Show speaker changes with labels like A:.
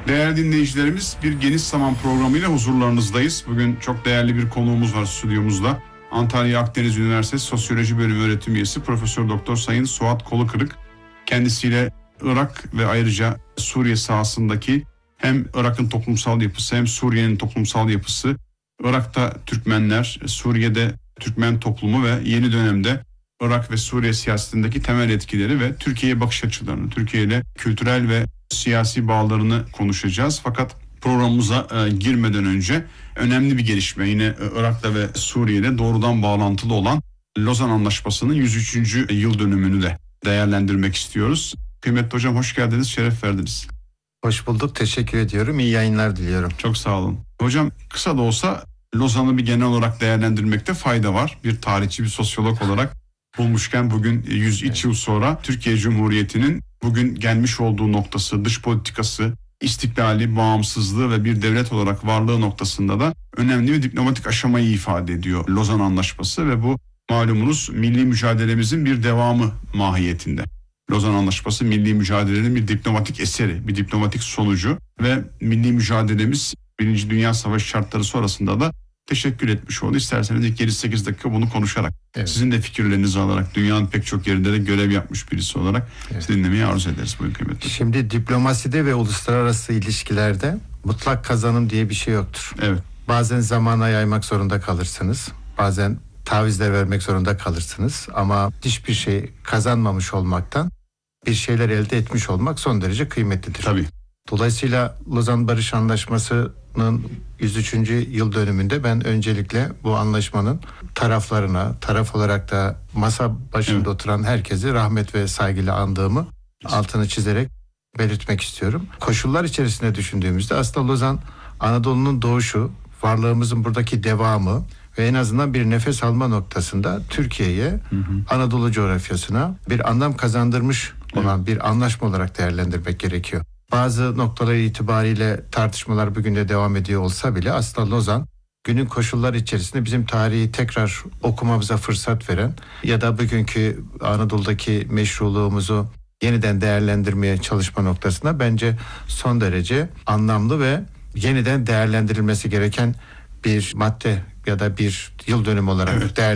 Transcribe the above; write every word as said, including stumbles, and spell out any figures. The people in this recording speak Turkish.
A: Değerli dinleyicilerimiz, bir Geniş Zaman programıyla huzurlarınızdayız. Bugün çok değerli bir konuğumuz var stüdyomuzda. Antalya Akdeniz Üniversitesi Sosyoloji Bölümü öğretim üyesi Profesör Doktor Sayın Suat Kolukırık. Kendisiyle Irak ve ayrıca Suriye sahasındaki hem Irak'ın toplumsal yapısı hem Suriye'nin toplumsal yapısı, Irak'ta Türkmenler, Suriye'de Türkmen toplumu ve yeni dönemde Irak ve Suriye siyasetindeki temel etkileri ve Türkiye'ye bakış açılarını, Türkiye ile kültürel ve siyasi bağlarını konuşacağız. Fakat programımıza e, girmeden önce önemli bir gelişme, yine Irak'ta ve Suriye'de doğrudan bağlantılı olan Lozan Anlaşması'nın yüz üçüncü yıl dönümünü de değerlendirmek istiyoruz. Kıymetli hocam, hoş geldiniz, şeref verdiniz.
B: Hoş bulduk, teşekkür ediyorum. İyi yayınlar diliyorum.
A: Çok sağ olun. Hocam, kısa da olsa Lozan'ı bir genel olarak değerlendirmekte fayda var. Bir tarihçi, bir sosyolog olarak bulmuşken bugün yüz üç evet. yıl sonra Türkiye Cumhuriyeti'nin bugün gelmiş olduğu noktası, dış politikası, istiklali, bağımsızlığı ve bir devlet olarak varlığı noktasında da önemli bir diplomatik aşamayı ifade ediyor Lozan Anlaşması ve bu malumunuz milli mücadelemizin bir devamı mahiyetinde. Lozan Anlaşması milli mücadelenin bir diplomatik eseri, bir diplomatik sonucu ve milli mücadelemiz Birinci Dünya Savaşı şartları sonrasında da teşekkür etmiş oldu. İsterseniz ilk yedi sekiz dakika bunu konuşarak, evet. sizin de fikirlerinizi alarak, dünyanın pek çok yerinde de görev yapmış birisi olarak evet. sizi dinlemeyi arzu ederiz. Buyurun kıymetli.
B: Şimdi diplomaside ve uluslararası ilişkilerde mutlak kazanım diye bir şey yoktur.
A: Evet.
B: Bazen zamana yaymak zorunda kalırsınız. Bazen tavizler vermek zorunda kalırsınız. Ama hiçbir şey kazanmamış olmaktan bir şeyler elde etmiş olmak son derece kıymetlidir.
A: Tabii.
B: Dolayısıyla Lozan Barış Anlaşması'nın yüz üçüncü yıl dönümünde ben öncelikle bu anlaşmanın taraflarına, taraf olarak da masa başında evet. oturan herkesi rahmet ve saygıyla andığımı altını çizerek belirtmek istiyorum. Koşullar içerisinde düşündüğümüzde aslında Lozan, Anadolu'nun doğuşu, varlığımızın buradaki devamı ve en azından bir nefes alma noktasında Türkiye'ye, hı hı. Anadolu coğrafyasına bir anlam kazandırmış olan evet. bir anlaşma olarak değerlendirmek gerekiyor. Bazı noktalar itibariyle tartışmalar bugün de devam ediyor olsa bile aslında Lozan günün koşulları içerisinde bizim tarihi tekrar okumamıza fırsat veren ya da bugünkü Anadolu'daki meşruluğumuzu yeniden değerlendirmeye çalışma noktasında bence son derece anlamlı ve yeniden değerlendirilmesi gereken bir madde ya da bir yıl dönümü olarak evet. değerlendirilmesi